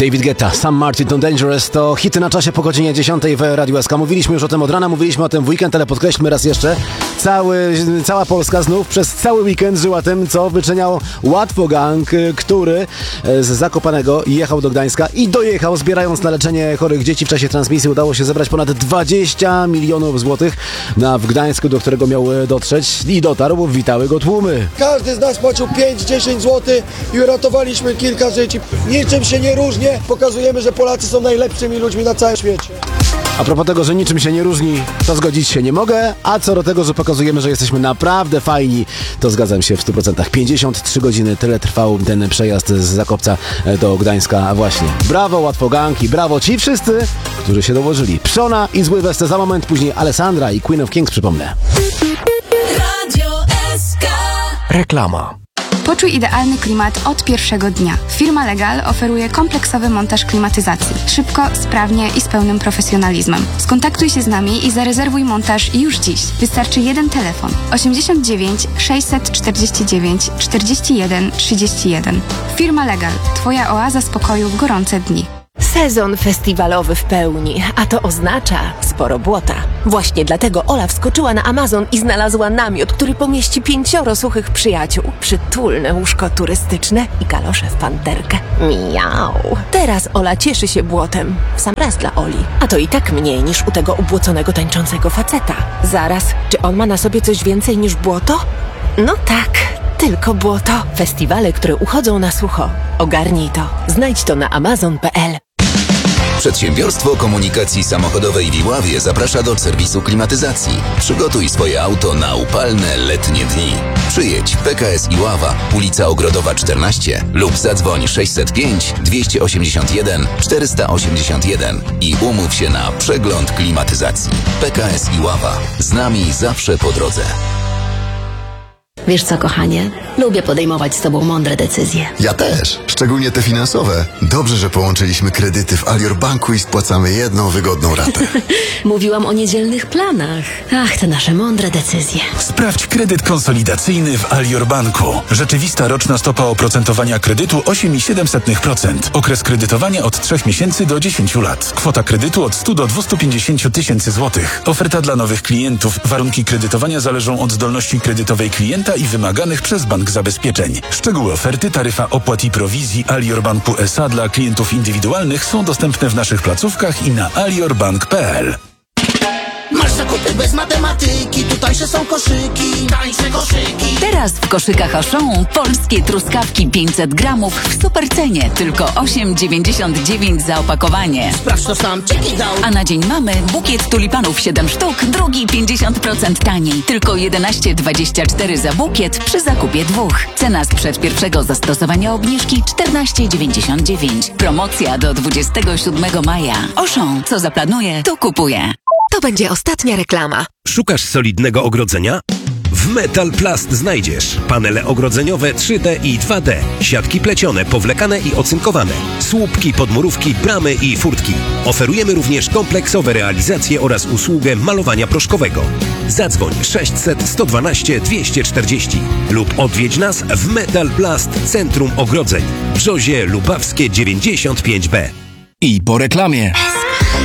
David Guetta, Sam Martin, to Dangerous, to hity na czasie po godzinie 10 w Radiu SK. Mówiliśmy już o tym od rana, mówiliśmy o tym w weekend, ale podkreślmy raz jeszcze, cała Polska znów przez cały weekend żyła tym, co wyczyniał Łatwo Gang, który z Zakopanego jechał do Gdańska i dojechał, zbierając na leczenie chorych dzieci. W czasie transmisji udało się zebrać ponad 20 milionów złotych w Gdańsku, do którego miał dotrzeć, i dotarł. Witały go tłumy. Każdy z nas płacił 5-10 zł i uratowaliśmy kilka życi. Niczym się nie różni. Pokazujemy, że Polacy są najlepszymi ludźmi na całym świecie. A propos tego, że niczym się nie różni, to zgodzić się nie mogę, a co do tego, że pokazujemy, że jesteśmy naprawdę fajni, to zgadzam się w 100%. 53 godziny, tyle trwał ten przejazd z Zakopca do Gdańska. A właśnie, brawo Łatwo Gang i brawo ci wszyscy, którzy się dołożyli. Pszona i Zły Westy za moment, później Alessandra i Queen of Kings, przypomnę. Radio SK. Reklama. Poczuj idealny klimat od pierwszego dnia. Firma Legal oferuje kompleksowy montaż klimatyzacji. Szybko, sprawnie i z pełnym profesjonalizmem. Skontaktuj się z nami i zarezerwuj montaż już dziś. Wystarczy jeden telefon. 89 649 41 31. Firma Legal. Twoja oaza spokoju w gorące dni. Sezon festiwalowy w pełni, a to oznacza sporo błota. Właśnie dlatego Ola wskoczyła na Amazon i znalazła namiot, który pomieści 5 suchych przyjaciół, przytulne łóżko turystyczne i kalosze w panterkę. Miau! Teraz Ola cieszy się błotem. W sam raz dla Oli. A to i tak mniej niż u tego ubłoconego tańczącego faceta. Zaraz, czy on ma na sobie coś więcej niż błoto? No tak. Tylko błoto. Festiwale, które uchodzą na sucho. Ogarnij to. Znajdź to na amazon.pl. Przedsiębiorstwo Komunikacji Samochodowej w Iławie zaprasza do serwisu klimatyzacji. Przygotuj swoje auto na upalne letnie dni. Przyjedź PKS Iława, ulica Ogrodowa 14 lub zadzwoń 605 281 481 i umów się na przegląd klimatyzacji. PKS Iława. Z nami zawsze po drodze. Wiesz co, kochanie? Lubię podejmować z tobą mądre decyzje. Ja też, szczególnie te finansowe. Dobrze, że połączyliśmy kredyty w Alior Banku i spłacamy jedną wygodną ratę. Mówiłam o niedzielnych planach. Ach, te nasze mądre decyzje. Sprawdź kredyt konsolidacyjny w Alior Banku. Rzeczywista roczna stopa oprocentowania kredytu 8,7%. Okres kredytowania od 3 miesięcy do 10 lat. Kwota kredytu od 100 do 250 tysięcy złotych. Oferta dla nowych klientów. Warunki kredytowania zależą od zdolności kredytowej klienta i wymaganych przez bank zabezpieczeń. Szczegóły oferty, taryfa opłat i prowizji Alior Banku SA dla klientów indywidualnych są dostępne w naszych placówkach i na aliorbank.pl. Masz zakupy bez matematyki, tutajsze są koszyki, tańsze koszyki. Teraz w koszykach Auchan polskie truskawki 500 gramów w supercenie, tylko 8,99 za opakowanie. Sprawdź to sam, czeki dał. A na dzień mamy bukiet tulipanów 7 sztuk, drugi 50% taniej, tylko 11,24 za bukiet przy zakupie 2. Cena sprzed pierwszego zastosowania obniżki 14,99. Promocja do 27 maja. Auchan, co zaplanuje, to kupuje. To będzie ostatnia reklama. Szukasz solidnego ogrodzenia? W Metal Plast znajdziesz panele ogrodzeniowe 3D i 2D, siatki plecione, powlekane i ocynkowane, słupki, podmurówki, bramy i furtki. Oferujemy również kompleksowe realizacje oraz usługę malowania proszkowego. Zadzwoń 600 112 240 lub odwiedź nas w Metal Plast Centrum Ogrodzeń, Brzozie Lubawskie 95B. I po reklamie.